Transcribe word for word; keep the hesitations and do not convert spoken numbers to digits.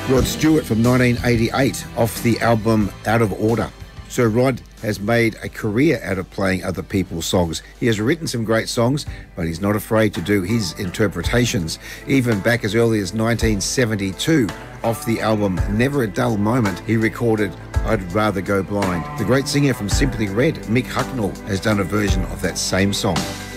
Rod Stewart from nineteen eighty-eight off the album Out of Order. Sir Rod has made a career out of playing other people's songs. He has written some great songs, but he's not afraid to do his interpretations. Even back as early as nineteen seventy-two, off the album Never a Dull Moment, he recorded I'd Rather Go Blind. The great singer from Simply Red, Mick Hucknall, has done a version of that same song.